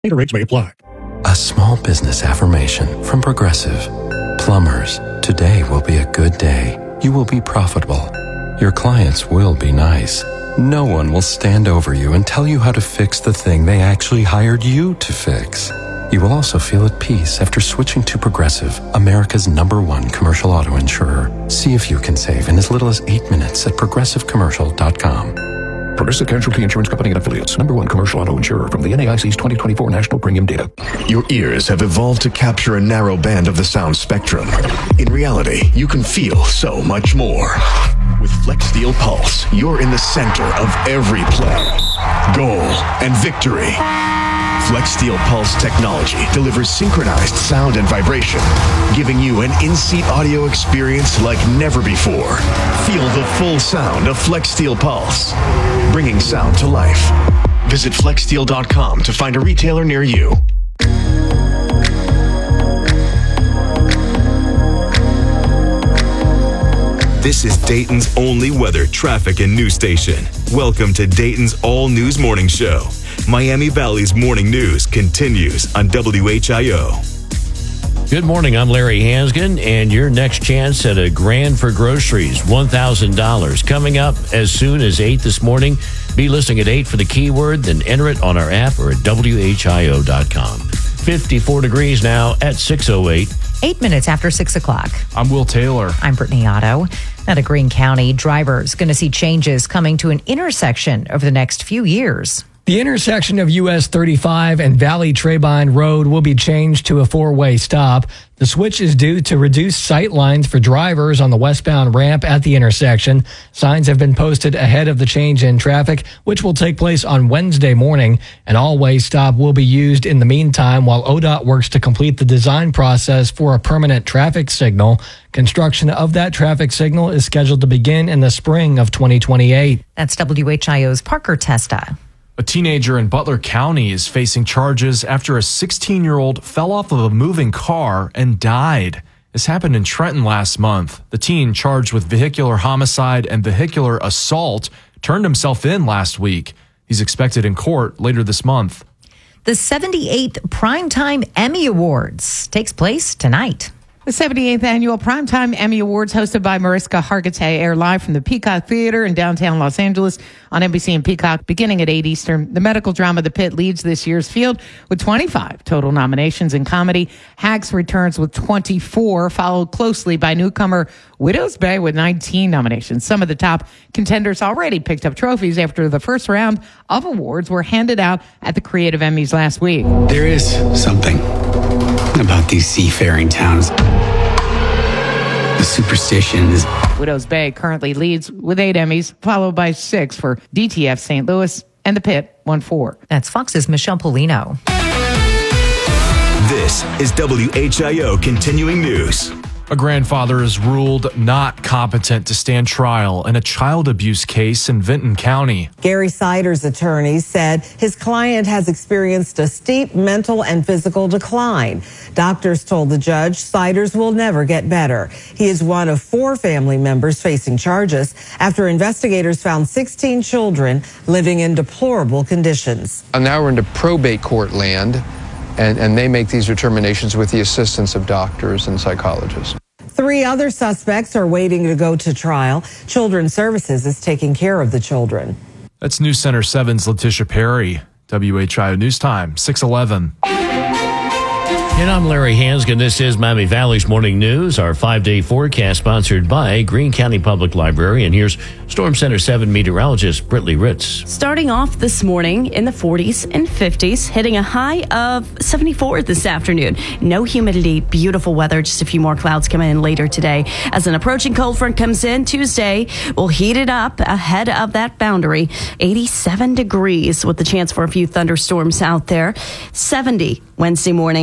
Rates may apply. A small business affirmation from Progressive. Plumbers, today will be a good day. You will be profitable. Your clients will be nice. No one will stand over you and tell you how to fix the thing they actually hired you to fix. You will also feel at peace after switching to Progressive, America's #1 commercial auto insurer. See if you can save in as little as 8 minutes at progressivecommercial.com. Progressive Casualty Insurance Company and Affiliates. #1 commercial auto insurer from the NAIC's 2024 National Premium Data. Your ears have evolved to capture a narrow band of the sound spectrum. In reality, you can feel so much more. With FlexSteel Pulse, you're in the center of every play, goal, and victory. FlexSteel Pulse technology delivers synchronized sound and vibration, giving you an in-seat audio experience like never before. Feel the full sound of FlexSteel Pulse, bringing sound to life. Visit flexsteel.com to find a retailer near you. This is Dayton's only weather, traffic, and news station. Welcome to Dayton's All News Morning Show. Miami Valley's morning news continues on WHIO. Good morning, I'm Larry Hansgen, and your next chance at a grand for groceries, $1,000, coming up as soon as 8 this morning. Be listening at 8 for the keyword, then enter it on our app or at WHIO.com. 54 degrees now at 6:08. 8 minutes after 6 o'clock. I'm Will Taylor. I'm Brittany Otto. Out of Greene County, drivers going to see changes coming to an intersection over the next few years. The intersection of US 35 and Valley Trebine Road will be changed to a four-way stop. The switch is due to reduce sight lines for drivers on the westbound ramp at the intersection. Signs have been posted ahead of the change in traffic, which will take place on Wednesday morning. An all-way stop will be used in the meantime while ODOT works to complete the design process for a permanent traffic signal. Construction of that traffic signal is scheduled to begin in the spring of 2028. That's WHIO's Parker Testa. A teenager in Butler County is facing charges after a 16-year-old fell off of a moving car and died. This happened in Trenton last month. The teen, charged with vehicular homicide and vehicular assault, turned himself in last week. He's expected in court later this month. The 78th Primetime Emmy Awards takes place tonight. The 78th Annual Primetime Emmy Awards, hosted by Mariska Hargitay, air live from the Peacock Theater in downtown Los Angeles on NBC and Peacock beginning at 8 Eastern. The medical drama The Pit leads this year's field with 25 total nominations. In comedy, Hacks returns with 24, followed closely by newcomer Widow's Bay with 19 nominations. Some of the top contenders already picked up trophies after the first round of awards were handed out at the Creative Emmys last week. There is something about these seafaring towns. The superstitions. Widow's Bay currently leads with 8 Emmys, followed by 6 for DTF St. Louis, and The Pit won 4. That's Fox's Michelle Polino. This is WHIO Continuing News. A grandfather is ruled not competent to stand trial in a child abuse case in Vinton County. Gary Siders' attorney said his client has experienced a steep mental and physical decline. Doctors told the judge Siders will never get better. He is one of 4 family members facing charges after investigators found 16 children living in deplorable conditions. Now we're into probate court land, and they make these determinations with the assistance of doctors and psychologists. 3 other suspects are waiting to go to trial. Children's Services is taking care of the children. That's News Center 7's Letitia Perry. WHIO News Time, 6:11. And I'm Larry Hansgen. This is Miami Valley's Morning News, our 5-day forecast sponsored by Greene County Public Library. And here's Storm Center 7 meteorologist Brittany Ritz. Starting off this morning in the 40s and 50s, hitting a high of 74 this afternoon. No humidity, beautiful weather, just a few more clouds coming in later today. As an approaching cold front comes in Tuesday, we'll heat it up ahead of that boundary. 87 degrees with the chance for a few thunderstorms out there. 70 Wednesday morning, 80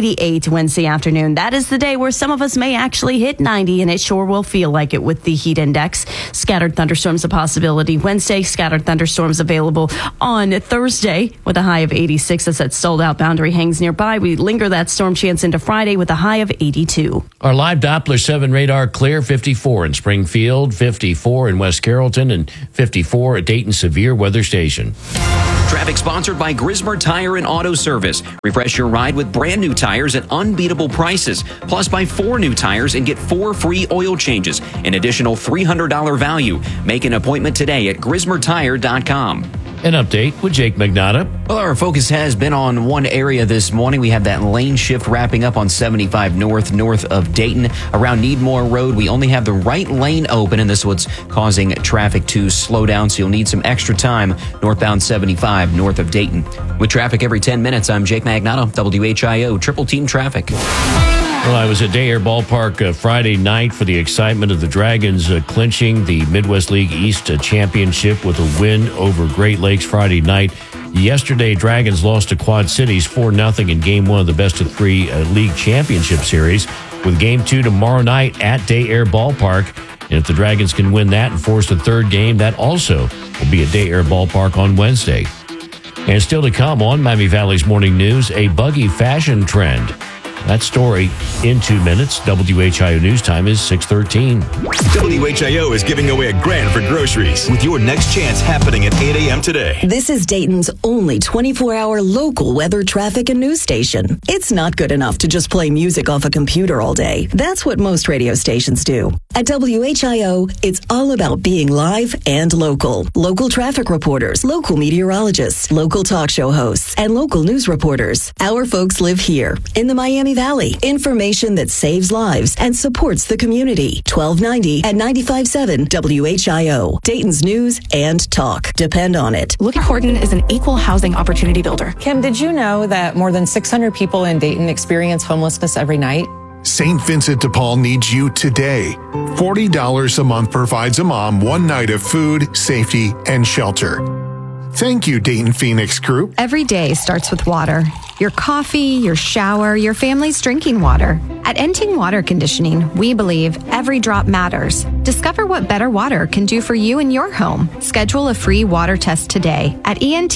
88 Wednesday afternoon. That is the day where some of us may actually hit 90, and it sure will feel like it with the heat index. Scattered thunderstorms a possibility Wednesday. Scattered thunderstorms available on Thursday with a high of 86 as that sold out boundary hangs nearby. We linger that storm chance into Friday with a high of 82. Our live Doppler 7 radar clear, 54 in Springfield, 54 in West Carrollton, and 54 at Dayton Severe Weather Station. Traffic sponsored by Grismer Tire and Auto Service. Refresh your ride with brand new tires at unbeatable prices. Plus, buy 4 new tires and get 4 free oil changes. An additional $300 value. Make an appointment today at GrismerTire.com. An update with Jake Magnotta. Well, our focus has been on one area this morning. We have that lane shift wrapping up on 75 north of Dayton. Around Needmore Road, we only have the right lane open, and this is what's causing traffic to slow down, so you'll need some extra time northbound 75 north of Dayton. With traffic every 10 minutes, I'm Jake Magnotta, WHIO Triple Team Traffic. Well, I was at Day Air Ballpark Friday night for the excitement of the Dragons clinching the Midwest League East Championship with a win over Great Lakes Friday night. Yesterday, Dragons lost to Quad Cities 4-0 in Game 1 of the best-of-3 league championship series, with Game 2 tomorrow night at Day Air Ballpark. And if the Dragons can win that and force the third game, that also will be at Day Air Ballpark on Wednesday. And still to come on Miami Valley's Morning News, a buggy fashion trend. That story in 2 minutes. WHIO News Time is 6:13. WHIO is giving away a grand for groceries with your next chance happening at 8 a.m. today. This is Dayton's only 24-hour local weather, traffic, and news station. It's not good enough to just play music off a computer all day. That's what most radio stations do. At WHIO, it's all about being live and local. Local traffic reporters, local meteorologists, local talk show hosts, and local news reporters. Our folks live here in the Miami Valley. Information that saves lives and supports the community. 1290 at 95.7 WHIO. Dayton's news and talk. Depend on it. Looking Horton is an equal housing opportunity builder. Kim, did you know that more than 600 people in Dayton experience homelessness every night? St. Vincent de Paul needs you today. $40 a month provides a mom one night of food, safety, and shelter. Thank you, Dayton Phoenix Group. Every day starts with water. Your coffee, your shower, your family's drinking water. At Enting Water Conditioning, we believe every drop matters. Discover what better water can do for you and your home. Schedule a free water test today at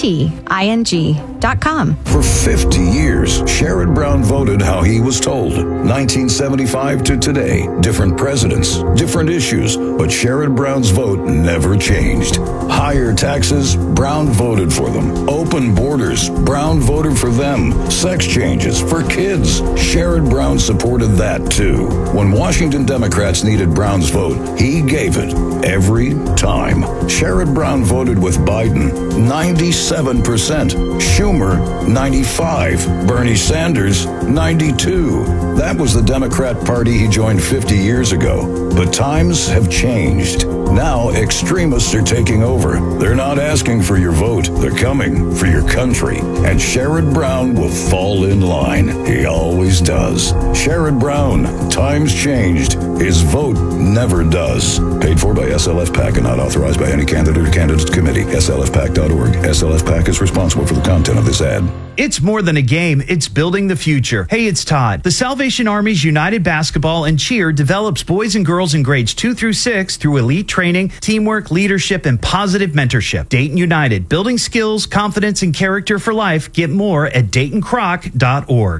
enting.com. For 50 years, Sherrod Brown voted how he was told. 1975 to today, different presidents, different issues, but Sherrod Brown's vote never changed. Higher taxes, Brown voted for them. Open borders, Brown voted for them. Sex changes for kids, Sherrod Brown supported that too. When Washington Democrats needed Brown's vote, he gave it every time. Sherrod Brown voted with Biden 97%, Schumer 95%, Bernie Sanders 92%. That was the Democrat Party he joined 50 years ago. But times have changed. Now extremists are taking over. They're not asking for your vote. They're coming for your country. And Sherrod Brown will fall in line. He always does. Sherrod Brown, times changed. His vote never does. Paid for by SLF PAC and not authorized by any candidate or candidates committee. SLFPAC.org. SLF PAC is responsible for the content of this ad. It's more than a game, it's building the future. Hey, it's Todd. The Salvation Army's United Basketball and Cheer develops boys and girls in grades 2 through 6 through elite training, teamwork, leadership, and positive mentorship. Dayton United, building skills, confidence, and character for life. Get more at DaytonCroc.org.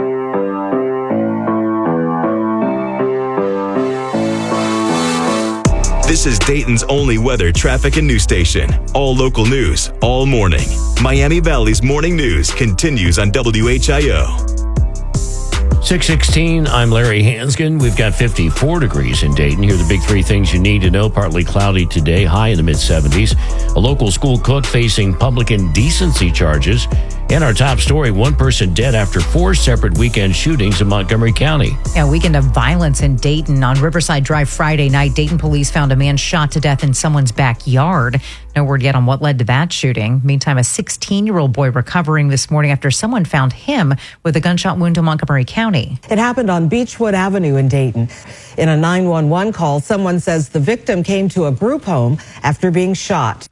This is Dayton's only weather, traffic, and news station. All local news, all morning. Miami Valley's Morning News continues on WHIO. 6:16, I'm Larry Hansgen. We've got 54 degrees in Dayton. Here are the big 3 things you need to know. Partly cloudy today, high in the mid-70s. A local school cook facing public indecency charges. And our top story, one person dead after 4 separate weekend shootings in Montgomery County. A weekend of violence in Dayton. On Riverside Drive Friday night, Dayton police found a man shot to death in someone's backyard. No word yet on what led to that shooting. Meantime, a 16-year-old boy recovering this morning after someone found him with a gunshot wound in Montgomery County. It happened on Beechwood Avenue in Dayton. In a 911 call, someone says the victim came to a group home after being shot.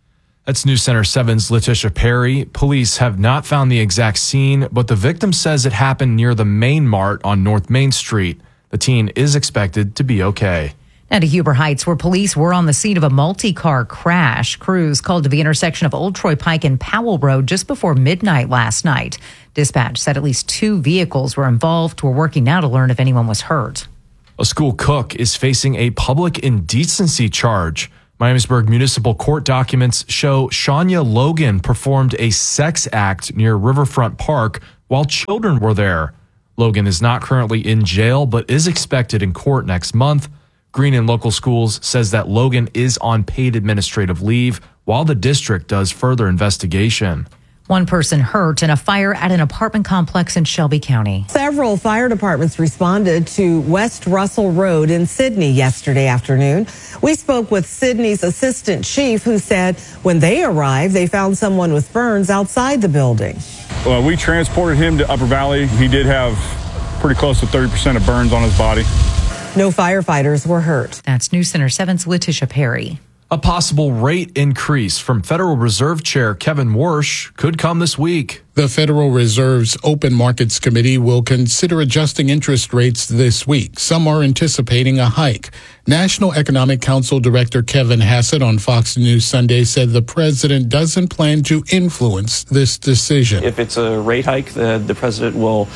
That's News Center 7's Letitia Perry. Police have not found the exact scene, but the victim says it happened near the Main Mart on North Main Street. The teen is expected to be okay. Now to Huber Heights, where police were on the scene of a multi-car crash. Crews called to the intersection of Old Troy Pike and Powell Road just before midnight last night. Dispatch said at least 2 vehicles were involved. We're working now to learn if anyone was hurt. A school cook is facing a public indecency charge. Miamisburg Municipal Court documents show Shania Logan performed a sex act near Riverfront Park while children were there. Logan is not currently in jail, but is expected in court next month. Green and Local Schools says that Logan is on paid administrative leave while the district does further investigation. 1 person hurt in a fire at an apartment complex in Shelby County. Several fire departments responded to West Russell Road in Sidney yesterday afternoon. We spoke with Sidney's assistant chief, who said when they arrived, they found someone with burns outside the building. Well, we transported him to Upper Valley. He did have pretty close to 30% of burns on his body. No firefighters were hurt. That's News Center 7's Letitia Perry. A possible rate increase from Federal Reserve Chair Kevin Warsh could come this week. The Federal Reserve's Open Markets Committee will consider adjusting interest rates this week. Some are anticipating a hike. National Economic Council Director Kevin Hassett on Fox News Sunday said the president doesn't plan to influence this decision. If it's a rate hike, the president will,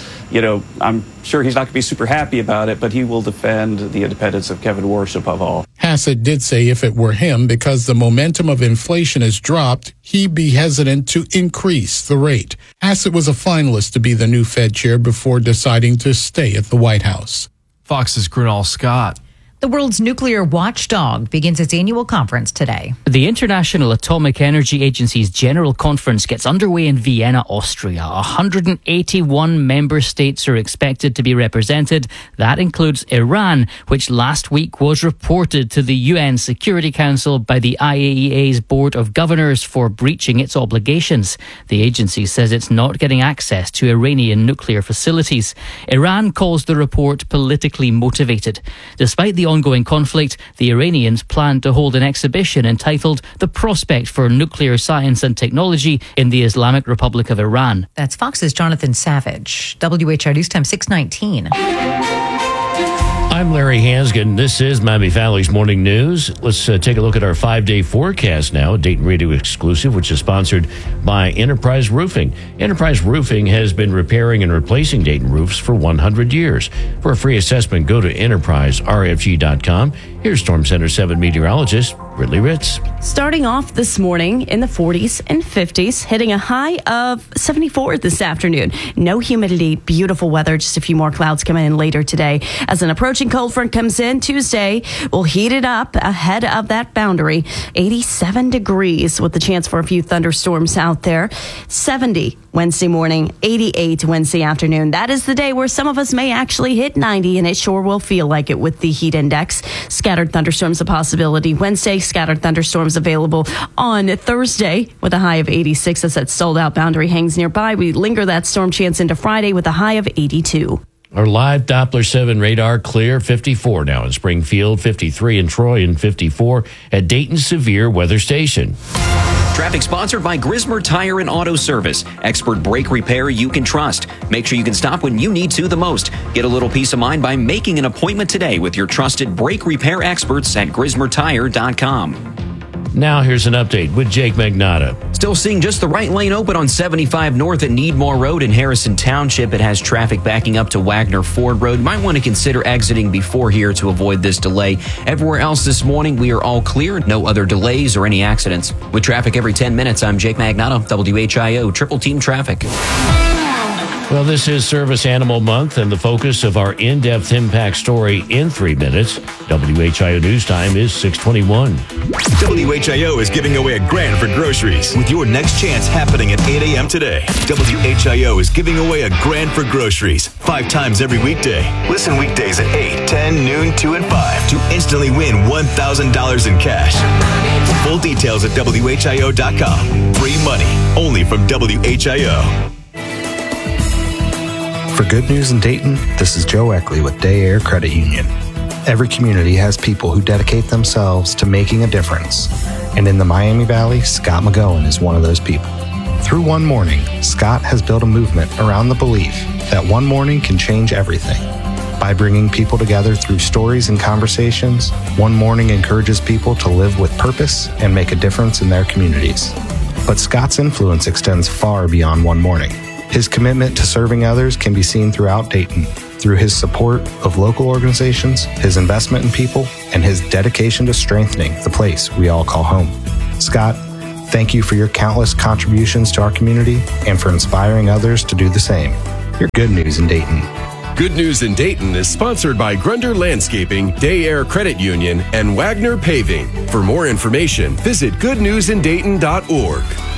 I'm sure he's not going to be super happy about it, but he will defend the independence of Kevin Warsh above all. Hassett did say if it were him, because the momentum of inflation has dropped, he'd be hesitant to increase the rate. Hassett was a finalist to be the new Fed chair before deciding to stay at the White House. Fox's Grunal Scott. The world's nuclear watchdog begins its annual conference today. The International Atomic Energy Agency's General Conference gets underway in Vienna, Austria. 181 member states are expected to be represented. That includes Iran, which last week was reported to the UN Security Council by the IAEA's Board of Governors for breaching its obligations. The agency says it's not getting access to Iranian nuclear facilities. Iran calls the report politically motivated. Despite the ongoing conflict, the Iranians plan to hold an exhibition entitled The Prospect for Nuclear Science and Technology in the Islamic Republic of Iran. That's Fox's Jonathan Savage. WHIO News Time 6:19. I'm Larry Hansgen. This is Miami Valley's Morning News. Let's take a look at our 5-day forecast now, Dayton Radio exclusive, which is sponsored by Enterprise Roofing. Enterprise Roofing has been repairing and replacing Dayton roofs for 100 years. For a free assessment, go to enterpriserfg.com. Here's Storm Center 7 meteorologist Ridley Ritz. Starting off this morning in the 40s and 50s, hitting a high of 74 this afternoon. No humidity, beautiful weather, just a few more clouds coming in later today. As an approaching cold front comes in Tuesday, we'll heat it up ahead of that boundary. 87 degrees with the chance for a few thunderstorms out there. 70 Wednesday morning, 88 Wednesday afternoon. That is the day where some of us may actually hit 90, and it sure will feel like it with the heat index. Scattered thunderstorms a possibility. Wednesday, scattered thunderstorms available on Thursday with a high of 86 as that sold out boundary hangs nearby. We linger that storm chance into Friday with a high of 82. Our live Doppler 7 radar clear, 54 now in Springfield, 53 in Troy, and 54 at Dayton Severe Weather Station. Traffic sponsored by Grismer Tire and Auto Service. Expert brake repair you can trust. Make sure you can stop when you need to the most. Get a little peace of mind by making an appointment today with your trusted brake repair experts at GrismerTire.com. Now here's an update with Jake Magnotta. Still seeing just the right lane open on 75 North at Needmore Road in Harrison Township. It has traffic backing up to Wagner Ford Road. Might want to consider exiting before here to avoid this delay. Everywhere else this morning, we are all clear. No other delays or any accidents. With traffic every 10 minutes, I'm Jake Magnotta, WHIO Triple Team Traffic. Well, this is Service Animal Month, and the focus of our in-depth impact story in 3 minutes. WHIO News Time is 6:21. WHIO is giving away $1,000 for groceries with your next chance happening at 8 a.m. today. WHIO is giving away $1,000 for groceries 5 times every weekday. Listen weekdays at 8, 10, noon, 2, and 5 to instantly win $1,000 in cash. Full details at WHIO.com. Free money only from WHIO. For good news in Dayton, this is Joe Eckley with Day Air Credit Union. Every community has people who dedicate themselves to making a difference. And in the Miami Valley, Scott McGowan is one of those people. Through One Morning, Scott has built a movement around the belief that one morning can change everything. By bringing people together through stories and conversations, One Morning encourages people to live with purpose and make a difference in their communities. But Scott's influence extends far beyond One Morning. His commitment to serving others can be seen throughout Dayton, through his support of local organizations, his investment in people, and his dedication to strengthening the place we all call home. Scott, thank you for your countless contributions to our community and for inspiring others to do the same. You're good news in Dayton. Good News in Dayton is sponsored by Grunder Landscaping, Day Air Credit Union, and Wagner Paving. For more information, visit goodnewsindayton.org.